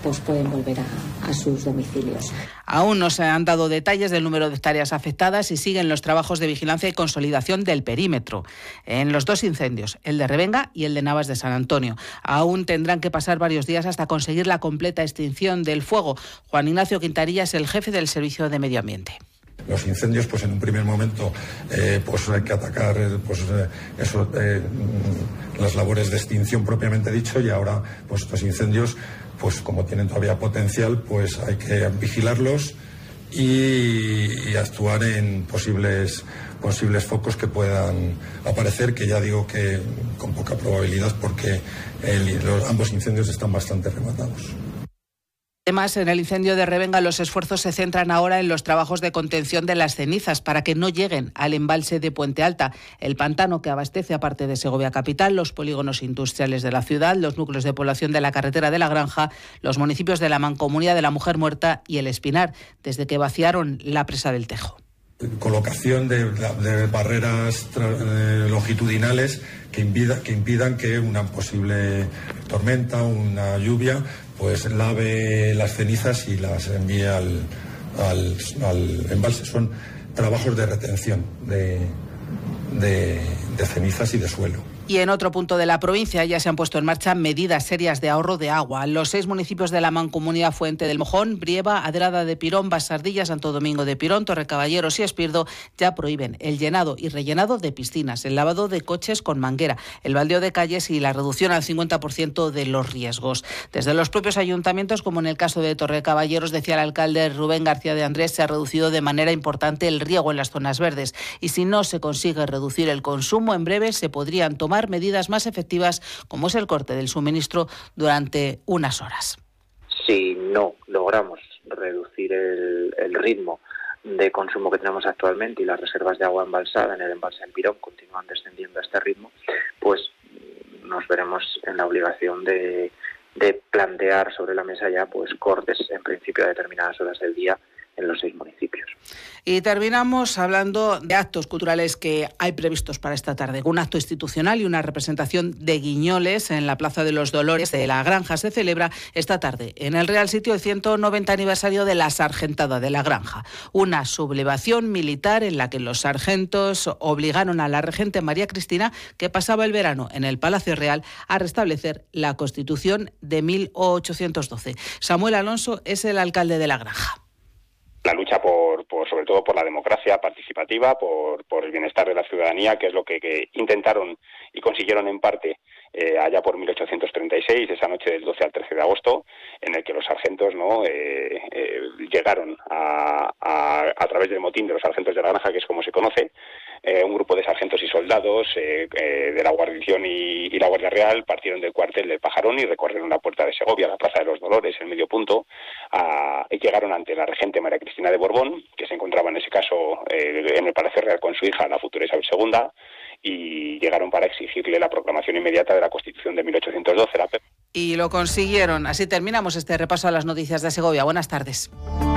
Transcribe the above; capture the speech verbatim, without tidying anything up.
pues pueden volver a, a sus domicilios. Aún no se han dado detalles del número de hectáreas afectadas y siguen los trabajos de vigilancia y consolidación del perímetro en los dos incendios, el de Revenga y el de Navas de San Antonio. Aún tendrán que pasar varios días hasta conseguir la completa extinción del fuego. Juan Ignacio Quintanilla es el jefe del Servicio de Medio Ambiente. Los incendios, pues en un primer momento, eh, pues hay que atacar pues, eh, eso, eh, las labores de extinción propiamente dicho, y ahora pues estos incendios, pues como tienen todavía potencial, pues hay que vigilarlos y, y actuar en posibles posibles focos que puedan aparecer, que ya digo que con poca probabilidad porque el, los, ambos incendios están bastante rematados. Además, en el incendio de Revenga los esfuerzos se centran ahora en los trabajos de contención de las cenizas para que no lleguen al embalse de Puente Alta, el pantano que abastece, aparte de Segovia capital, los polígonos industriales de la ciudad, los núcleos de población de la carretera de la Granja, los municipios de la Mancomunidad de la Mujer Muerta y el Espinar, desde que vaciaron la presa del Tejo. Colocación de, de barreras tra, eh, longitudinales que, impida, que impidan que una posible tormenta, una lluvia, pues lave las cenizas y las envíe al, al, al embalse. Son trabajos de retención de, de, de cenizas y de suelo. Y en otro punto de la provincia ya se han puesto en marcha medidas serias de ahorro de agua. Los seis municipios de la Mancomunidad Fuente del Mojón, Brieva, Adrada de Pirón, Basardilla, Santo Domingo de Pirón, Torrecaballeros y Espirdo ya prohíben el llenado y rellenado de piscinas, el lavado de coches con manguera, el baldeo de calles y la reducción al cincuenta por ciento de los riesgos. Desde los propios ayuntamientos, como en el caso de Torrecaballeros, decía el alcalde Rubén García de Andrés, se ha reducido de manera importante el riego en las zonas verdes y si no se consigue reducir el consumo, en breve se podrían tomar medidas más efectivas, como es el corte del suministro durante unas horas. Si no logramos reducir el, el ritmo de consumo que tenemos actualmente y las reservas de agua embalsada en el embalse del Pirón continúan descendiendo a este ritmo, pues nos veremos en la obligación de, de plantear sobre la mesa ya pues cortes en principio a determinadas horas del día en los seis municipios. Y terminamos hablando de actos culturales que hay previstos para esta tarde. Un acto institucional y una representación de guiñoles en la Plaza de los Dolores de la Granja se celebra esta tarde en el Real Sitio el ciento noventa aniversario de la Sargentada de la Granja. Una sublevación militar en la que los sargentos obligaron a la regente María Cristina, que pasaba el verano en el Palacio Real, a restablecer la Constitución de mil ochocientos doce. Samuel Alonso es el alcalde de la Granja. La lucha por, por, sobre todo por la democracia participativa, por, por el bienestar de la ciudadanía, que es lo que, que intentaron y consiguieron en parte eh, allá por mil ochocientos treinta y seis, esa noche del doce al trece de agosto, en el que los sargentos no eh, eh, llegaron a, a, a través del motín de los sargentos de la Granja, que es como se conoce, eh, un grupo de sargentos y soldados eh, eh, de la guarnición y, y la Guardia Real partieron del cuartel del Pajarón y recorrieron la Puerta de Segovia, la Plaza de los Dolores, el medio punto, a, y llegaron ante la regente María Cristina de Borbón, que se encontraba en ese caso eh, en el Palacio Real con su hija, la futura Isabel segunda, y llegaron para exigirle la proclamación inmediata de la Constitución de mil ochocientos doce. La... Y lo consiguieron. Así terminamos este repaso a las noticias de Segovia. Buenas tardes.